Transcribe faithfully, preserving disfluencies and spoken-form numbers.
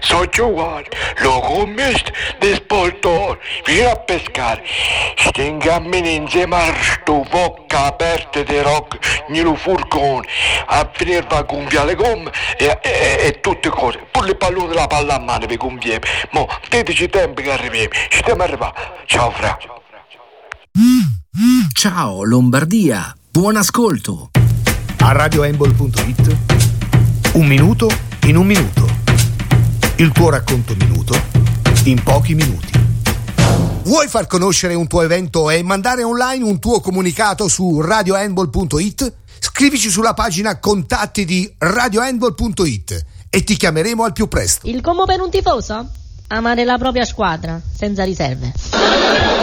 So Giovanni, lo commesso di sportore, vieni a pescare, stiamo camminando insieme a sto bocca aperta di rock, nel furgone, a finire a gonfiare le gomme e, e, e tutte cose, pure le pallone della palla a mano vi gonfiamo, mo, diteci i tempi che arriviamo, ci stiamo arrivando, ciao fra. Ciao Lombardia, buon ascolto. A radio handball punto it, un minuto in un minuto. Il tuo racconto minuto in pochi minuti. Vuoi far conoscere un tuo evento e mandare online un tuo comunicato su radio handball punto it? Scrivici sulla pagina contatti di radio handball punto it e ti chiameremo al più presto. Il commo per un tifoso? Amare la propria squadra, senza riserve.